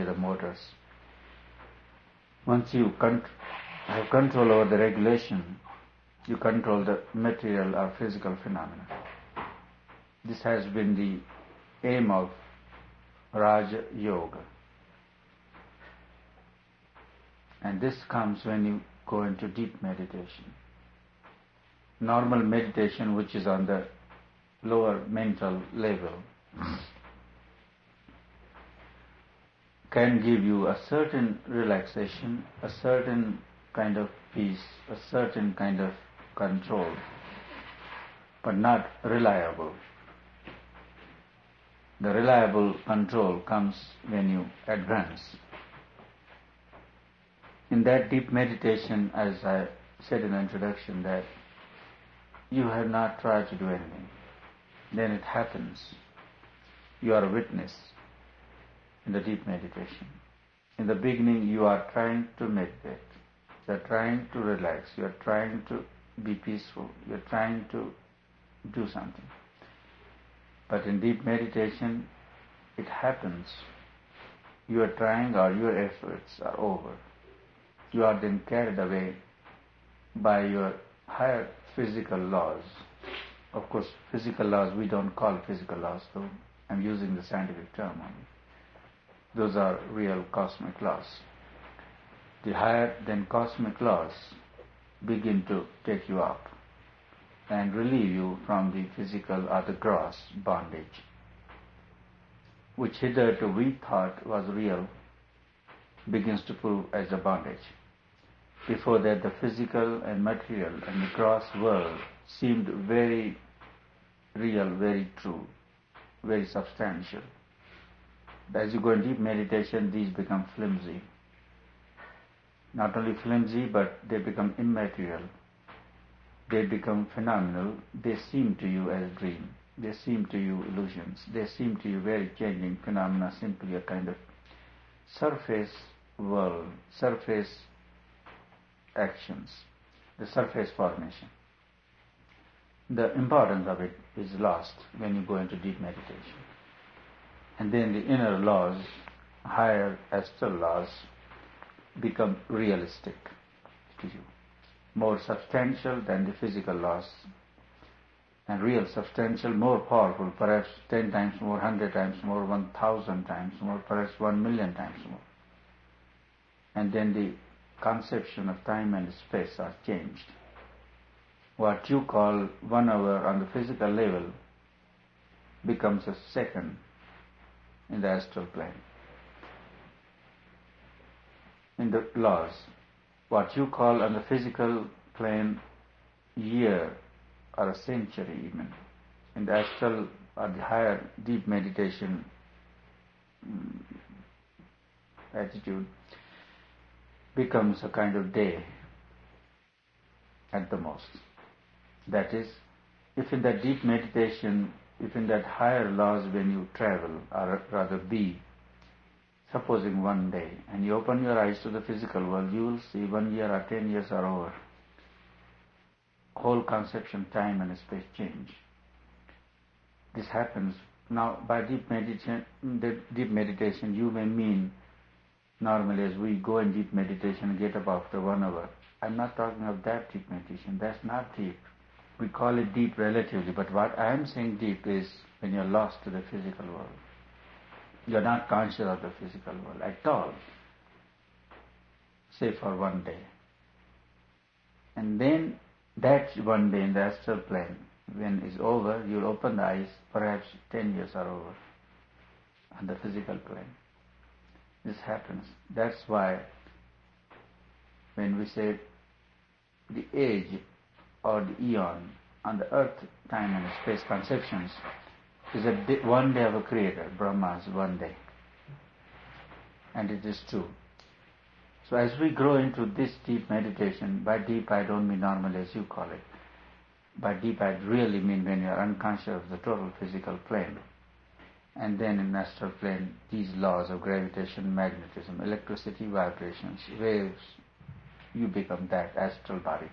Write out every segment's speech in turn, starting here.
the motors. Once you have control over the regulation, you control the material or physical phenomena. This has been the aim of Raja Yoga. And this comes when you go into deep meditation. Normal meditation, which is on the lower mental level, can give you a certain relaxation, a certain kind of peace, a certain kind of control, but not reliable. The reliable control comes when you advance. In that deep meditation, as I said in the introduction, that you have not tried to do anything. Then it happens. You are a witness in the deep meditation. In the beginning, you are trying to meditate. You are trying to relax. You are trying to be peaceful. You are trying to do something. But in deep meditation, it happens. You are trying or your efforts are over. You are then carried away by your higher physical laws. Of course, physical laws we don't call physical laws, though I'm using the scientific term only. Those are real cosmic laws. The higher than cosmic laws begin to take you up and relieve you from the physical or the gross bondage, which hitherto we thought was real, begins to prove as a bondage. Before that, the physical and material and the gross world seemed very real, very true, very substantial. As you go in deep meditation, these become flimsy. Not only flimsy, but they become immaterial. They become phenomenal. They seem to you as dream. They seem to you illusions. They seem to you very changing phenomena, simply a kind of surface world, surface actions, the surface formation. The importance of it is lost when you go into deep meditation. And then the inner laws, higher astral laws, become realistic to you, more substantial than the physical laws, and real, substantial, more powerful, perhaps 10 times more, 100 times more, 1,000 times more, perhaps 1,000,000 times more. And then the conception of time and space are changed. What you call 1 hour on the physical level becomes a second in the astral plane. In the laws, what you call on the physical plane year or a century even, in the astral or the higher deep meditation attitude, becomes a kind of day at the most. That is, if in that deep meditation, if in that higher laws when you travel, or rather be, supposing one day, and you open your eyes to the physical world, you will see 1 year or 10 years are over. Whole conception, time and space change. This happens. Now, by deep meditation, you may mean normally as we go in deep meditation and get up after 1 hour. I'm not talking of that deep meditation. That's not deep. We call it deep relatively, but what I am saying deep is when you're lost to the physical world. You're not conscious of the physical world at all, say for 1 day. And then that 1 day in the astral plane, when it's over, you'll open the eyes, perhaps 10 years are over on the physical plane. This happens. That's why when we say the age or the eon on the earth, time and space conceptions is a 1 day of a creator, Brahma's 1 day. And it is true. So as we grow into this deep meditation, by deep I don't mean normal as you call it. By deep I really mean when you are unconscious of the total physical plane. And then in astral plane, these laws of gravitation, magnetism, electricity, vibrations, waves, you become that astral body.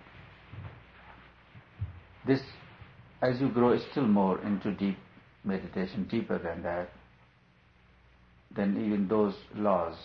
This, as you grow still more into deep meditation, deeper than that, then even those laws